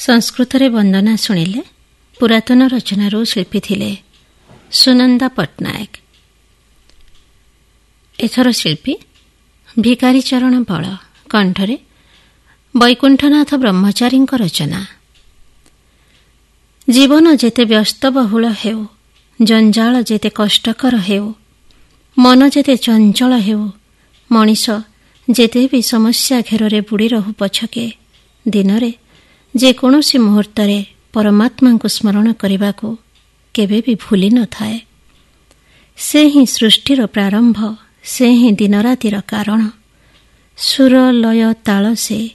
ସଂସ୍କୃତରେ ବନ୍ଦନା ଶୁଣିଲେ ପୁରାତନ ରଚନାରୁ ଶିଳ୍ପୀ ଥିଲେ ସୁନନ୍ଦା ପଟ୍ଟନାୟକ। ଏଥର ଶିଳ୍ପୀ ଭିକାରୀ ଚରଣ ବଳ କଣ୍ଠରେ ବୈକୁଣ୍ଠନାଥ ବ୍ରହ୍ମଚାରୀଙ୍କ ରଚନା। ଜୀବନ ଯେତେ ବ୍ୟସ୍ତବହୁଳ ହେଉ, ଜଞ୍ଜାଳ ଯେତେ କଷ୍ଟକର ହେଉ, ମନ ଯେତେ ଚଞ୍ଚଳ ହେଉ, ମଣିଷ ଯେତେ ବି ସମସ୍ୟା ଘେରରେ ବୁଡ଼ି ରହୁ ପଛକେ, ଦିନରେ ଯେକୌଣସି ମୁହୂର୍ତ୍ତରେ ପରମାତ୍ମାଙ୍କୁ ସ୍ମରଣ କରିବାକୁ କେବେ ବି ଭୁଲି ନଥାଏ। ସେ ହିଁ ସୃଷ୍ଟିର ପ୍ରାରମ୍ଭ, ସେ ହିଁ ଦିନରାତିର କାରଣ। ସୁର ଲୟ ତାଳ ସେ